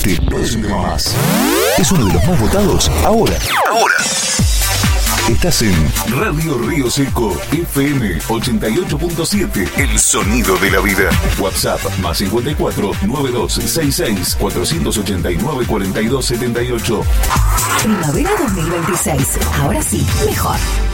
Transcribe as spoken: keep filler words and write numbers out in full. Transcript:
Te pones un tema más. Es uno de los más votados ahora. Ahora. Estás en Radio Río Seco, F M ochenta y ocho punto siete. El sonido de la vida. WhatsApp más cincuenta y cuatro, noventa y dos, sesenta y seis, cuatrocientos ochenta y nueve, cuarenta y dos setenta y ocho. Primavera dos mil veintiséis. Ahora sí, mejor.